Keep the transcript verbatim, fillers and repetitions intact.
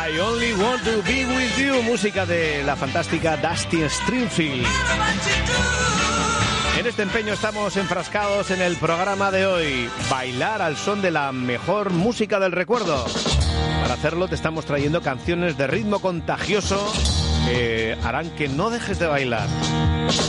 I Only Want to Be With You, música de la fantástica Dusty Springfield. En este empeño estamos enfrascados en el programa de hoy, bailar al son de la mejor música del recuerdo. Para hacerlo te estamos trayendo canciones de ritmo contagioso que harán que no dejes de bailar.